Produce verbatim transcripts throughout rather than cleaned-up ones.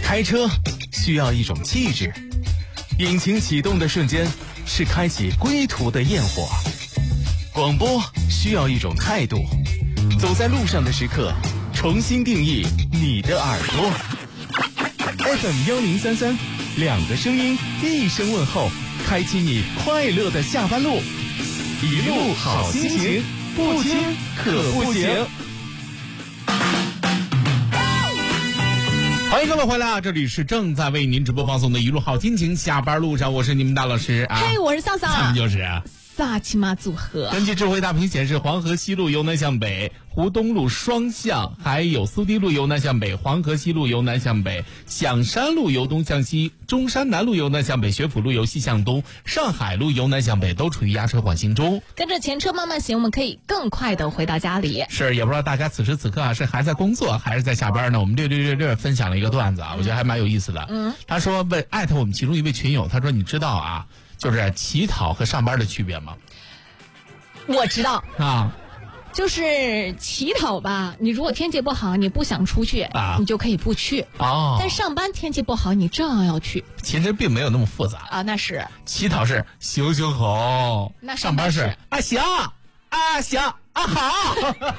开车需要一种气质，引擎启动的瞬间是开启归途的焰火。广播需要一种态度，走在路上的时刻，重新定义你的耳朵。F M 幺零三三，两个声音，一声问候，开启你快乐的下班路。一路好心情，不听可不行。 欢迎各位回来啊！这里是正在为您直播放送的一路好心情，下班路上，我是你们大老师啊。 嘿，我是笑笑， 咱们就是萨琪玛组合。 根据智慧大屏显示，黄河西路由南向北，湖东路双向，还有苏堤路由南向北，黄河西路由南向北，响山路由东向西，中山南路由南向北，学府路由西向东，上海路由南向北，都处于压车缓行中。 跟着前车慢慢行，我们可以更快的回到家里。 是，也不知道大家此时此刻啊是还在工作还是在下班呢？我们六六六六分享了一个段子啊，我觉得还蛮有意思的。嗯，他说问艾特我们其中一位群友，他说你知道啊，就是乞讨和上班的区别吗？ 我知道啊， 就是乞讨吧，你如果天气不好，你不想出去啊，你就可以不去哦。 但上班天气不好，你照样要去。 其实并没有那么复杂啊，那是乞讨是行行好， 那上班是啊行啊行啊好。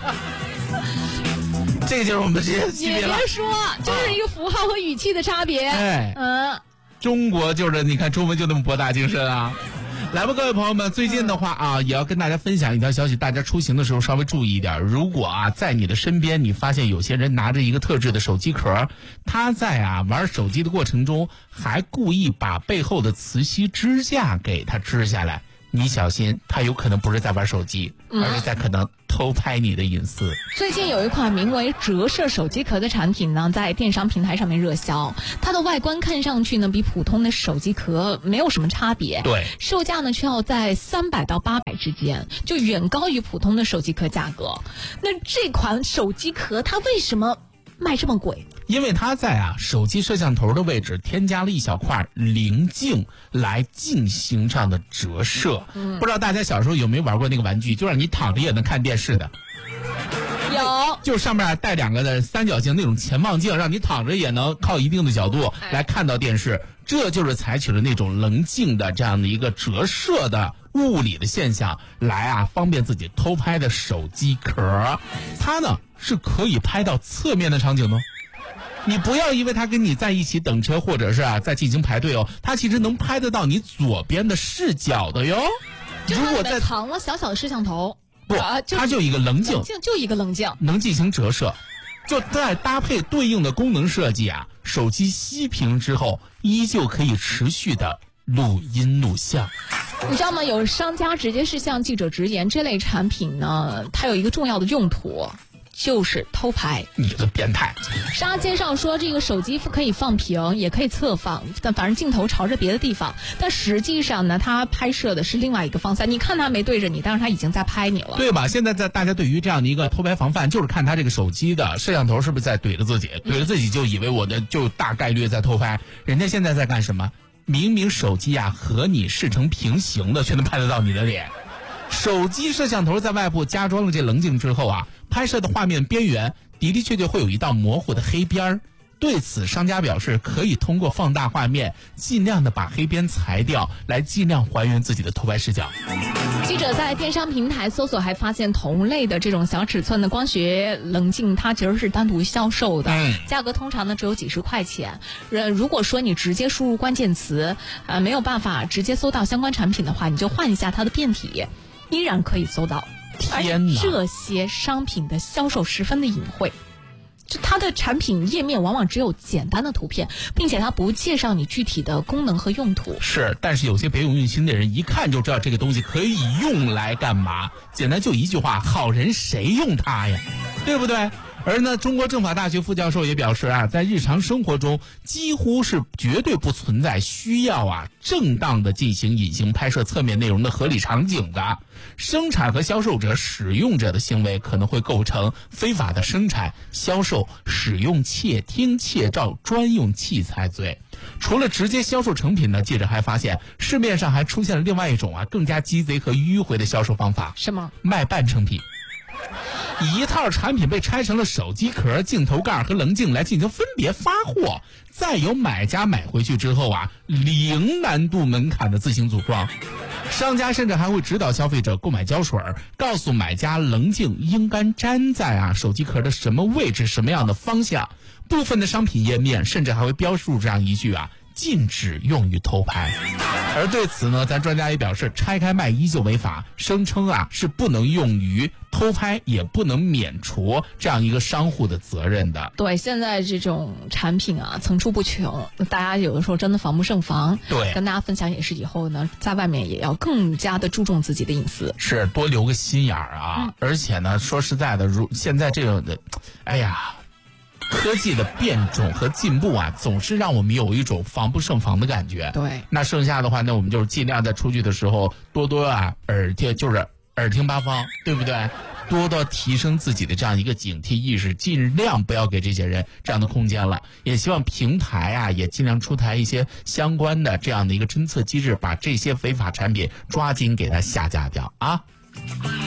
这就是我们之间的区别了。 也别说，就是一个符号和语气的差别。 哎， 嗯， 中国就是你看中文就那么博大精深啊。来吧，各位朋友们，最近的话啊，也要跟大家分享一条消息，大家出行的时候稍微注意一点。如果啊，在你的身边，你发现有些人拿着一个特制的手机壳，他在啊玩手机的过程中，还故意把背后的磁吸支架给它支下来，你小心，他有可能不是在玩手机， 嗯、 而是在可能偷拍你的隐私。 最近有一款名为折射手机壳的产品呢，在电商平台上面热销。它的外观看上去呢，比普通的手机壳没有什么差别。 对， 售价呢却要在三百到八百之间，就远高于普通的手机壳价格。那这款手机壳它为什么卖这么贵？ 因为它在啊手机摄像头的位置添加了一小块棱镜来进行上的折射。嗯、不知道大家小时候有没有玩过那个玩具，就让你躺着也能看电视的。 有， 就上面带两个的三角形那种潜望镜，让你躺着也能靠一定的角度来看到电视。这就是采取了那种棱镜的这样的一个折射的物理的现象，来啊方便自己偷拍的手机壳。它呢是可以拍到侧面的场景呢。你不要因为他跟你在一起等车，或者是啊在进行排队哦，他其实能拍得到你左边的视角的哟。 如果在藏了小小的摄像头， 不， 啊、 它就一个棱镜， 就一个棱镜， 能进行折射。就再搭配对应的功能设计啊，手机熄屏之后，依旧可以持续的录音录像。 你知道吗？有商家直接是向记者直言，这类产品呢，它有一个重要的用途。就是偷拍， 你这变态！ 商家介绍说，这个手机可以放平，也可以侧放，但反正镜头朝着别的地方。但实际上呢，它拍摄的是另外一个方向。你看它没对着你，但是它已经在拍你了， 对吧？现在在大家对于这样的一个偷拍防范，就是看他这个手机的摄像头是不是在怼着自己，怼着自己就以为我的就大概率在偷拍。人家现在在干什么？明明手机啊和你是成平行的，却能拍得到你的脸。手机摄像头在外部加装了这棱镜之后啊，拍摄的画面边缘的的确确会有一道模糊的黑边儿。对此，商家表示可以通过放大画面，尽量的把黑边裁掉，来尽量还原自己的偷拍视角。 记者在电商平台搜索，还发现同类的这种小尺寸的光学棱镜，它其实是单独销售的， 嗯、 价格通常呢只有几十块钱。呃，如果说你直接输入关键词，呃，没有办法直接搜到相关产品的话，你就换一下它的变体。依然可以搜到。 天哪！ 这些商品的销售十分的隐晦，就它的产品页面往往只有简单的图片，并且它不介绍你具体的功能和用途。 是，但是有些别有用心的人一看就知道这个东西可以用来干嘛。简单就一句话，好人谁用它呀？对不对？而呢，中国政法大学副教授也表示啊，在日常生活中几乎是绝对不存在需要啊正当的进行隐形拍摄侧面内容的合理场景的。生产和销售者、使用者的行为可能会构成非法的生产、销售、使用窃听、窃照专用器材罪。除了直接销售成品呢，记者还发现市面上还出现了另外一种啊更加鸡贼和迂回的销售方法。 什么？ 卖半成品。 一套产品被拆成了手机壳、镜头盖和棱镜来进行分别发货，再由买家买回去之后啊，零难度门槛的自行组装。商家甚至还会指导消费者购买胶水，告诉买家棱镜应该粘在啊手机壳的什么位置、什么样的方向。部分的商品页面甚至还会标注这样一句啊：禁止用于偷拍。而对此呢，咱专家也表示，拆开卖依旧违法，声称啊是不能用于偷拍，也不能免除这样一个商户的责任的。 对，现在这种产品啊层出不穷，大家有的时候真的防不胜防。 对， 跟大家分享也是以后呢，在外面也要更加的注重自己的隐私， 是多留个心眼儿啊、嗯。而且呢，说实在的，如现在这种的，哎呀。科技的变种和进步啊，总是让我们有一种防不胜防的感觉。 对， 那剩下的话，那我们就是尽量在出去的时候多多啊耳听，就是耳听八方，对不对？多多提升自己的这样一个警惕意识，尽量不要给这些人这样的空间了。也希望平台啊，也尽量出台一些相关的这样的一个侦测机制，把这些违法产品抓紧给它下架掉啊。